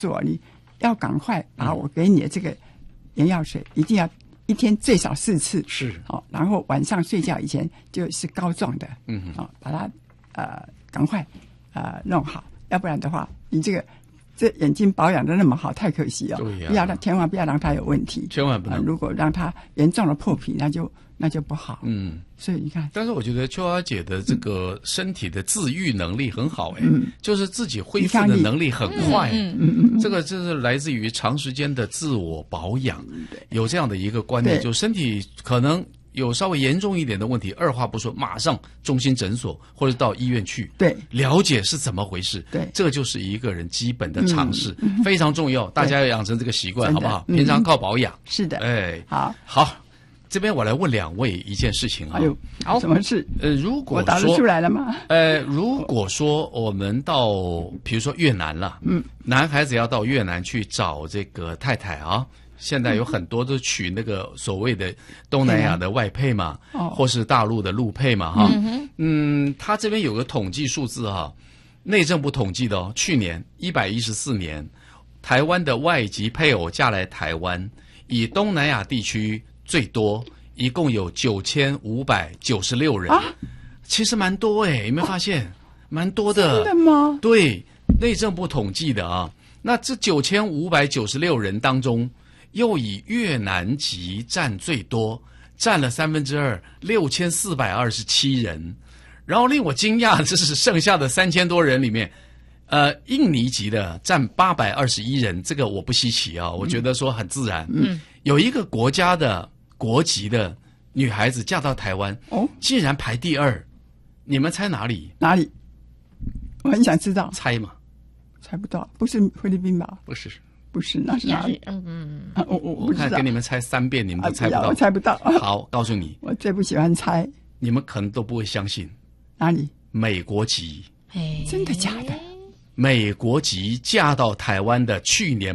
做，你要赶快把我给你的这个眼药水，一定要一天最少4次， 是然后晚上睡觉以前就是膏状的，把它赶快弄好，要不然的话，你这眼睛保养的那么好，太可惜哦！千万不要让它有问题， 千万不能。 如果让它严重的破皮，那就不好。所以你看， 但是我觉得秋华姐的这个身体的自愈能力很好，就是自己恢复的能力很快。这个就是来自于长时间的自我保养，有这样的一个观念，就身体可能有稍微严重一点的问题，二话不说，马上中心诊所或者到医院去， 对， 了解是怎么回事。 对， 这就是一个人基本的常识，非常重要，大家要养成这个习惯，好不好？平常靠保养。 是的， 好。这边我来问2位一件事情啊。 好，什么事？ 如果说我答得出来了吗？ 如果说我们到，比如说越南了，男孩子要到越南去找这个太太啊。现在有很多都娶那个所谓的东南亚的外配嘛，或是大陆的陆配嘛，哈，他这边有个统计数字哈，内政部统计的哦，去年114年，台湾的外籍配偶嫁来台湾，以东南亚地区最多，一共有9596人，其实蛮多有没有发现？蛮多的。 真的吗？对， 内政部统计的啊。那这9596人当中，又以越南籍占最多，占了2/3，6427人。然后令我惊讶的是，剩下的3000多人里面，印尼籍的占821人，这个我不稀奇啊，我觉得说很自然。有一个国家的国籍的女孩子嫁到台湾，竟然排第2，你们猜哪里？ 哪里？我很想知道。 猜嘛？ 猜不到，不是菲律宾吧？ 不是。 不是，那是哪里？ 我看给你们猜3遍，你们都猜不到。 我猜不到。 好，告诉你， 我最不喜欢猜。 你们可能都不会相信。 哪里？ 美国籍。 真的假的？ 美国籍嫁到台湾的去年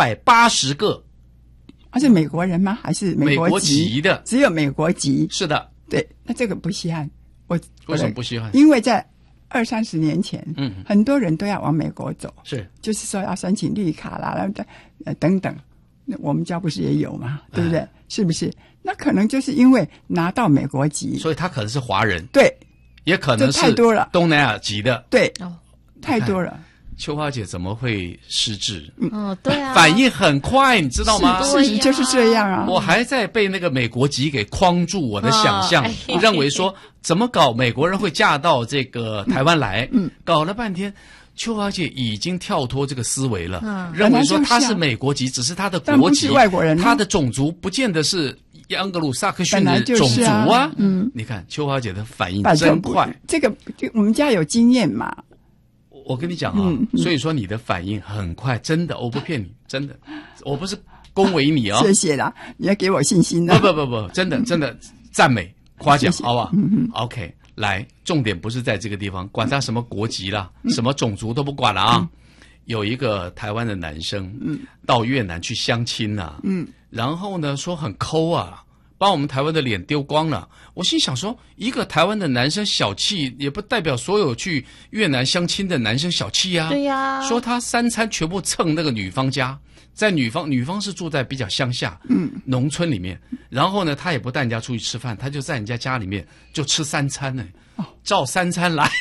880个。 是美国人吗？还是美国籍的？ 只有美国籍。 是的。 对，那这个不稀罕。 为什么不稀罕？ 因为在20-30年前，很多人都要往美国走，就是说要申请绿卡啦，等等。我们家不是也有吗？对不对？是不是？那可能就是因为拿到美国籍， 所以他可能是华人， 对， 也可能是太多了， 东南亚籍的， 对，太多了。 秋花姐怎么会失智？ 对啊， 反应很快，你知道吗？ 事实就是这样啊。 我还在被那个美国籍给框住我的想象，认为说怎么搞美国人会嫁到这个台湾来？搞了半天，秋花姐已经跳脱这个思维了，认为说他是美国籍，只是他的国籍， 外国人， 他的种族不见得是盎格鲁撒克逊的种族啊。你看秋花姐的反应真快， 这个我们家有经验嘛。 我跟你讲啊，所以说你的反应很快，真的，我不骗你，真的，我不是恭维你啊。 谢谢啦，你要给我信心啊。 不，真的赞美夸奖，好不好？OK， 来，重点不是在这个地方，管他什么国籍啦，什么种族都不管了啊。有一个台湾的男生，到越南去相亲啊，然后呢说很抠啊。把我们台湾的脸丢光了，我心想说，一个台湾的男生小气，也不代表所有去越南相亲的男生小气啊。 对呀， 说他3餐全部蹭那个女方家，在女方是住在比较乡下，农村里面，然后呢，他也不带人家出去吃饭，他就在人家家里面就吃3餐呢，照3餐来，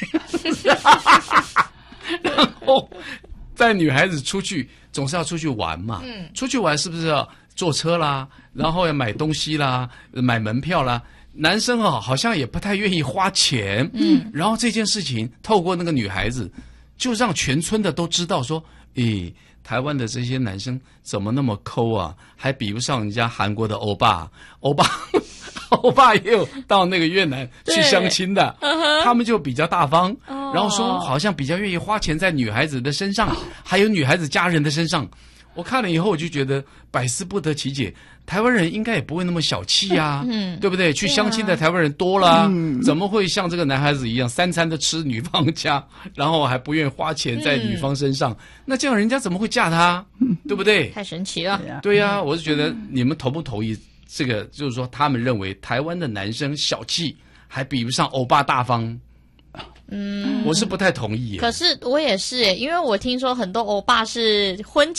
然后带女孩子出去，总是要出去玩嘛，出去玩是不是要坐车啦，然后要买东西啦，买门票啦，男生好像也不太愿意花钱，然后这件事情透过那个女孩子，就让全村的都知道说，台湾的这些男生怎么那么抠啊，还比不上人家韩国的欧巴也有到那个越南去相亲的，他们就比较大方，然后说好像比较愿意花钱在女孩子的身上，还有女孩子家人的身上。我看了以后，我就觉得百思不得其解。台湾人应该也不会那么小气啊，对不对？去相亲的台湾人多了，怎么会像这个男孩子一样3餐都吃女方家，然后还不愿意花钱在女方身上？那这样人家怎么会嫁他？对不对？ 太神奇了。 对呀，我是觉得你们同不同意这个？就是说，他们认为台湾的男生小气，还比不上欧巴大方。 我是不太同意。 可是我也是，因为我听说很多欧巴是婚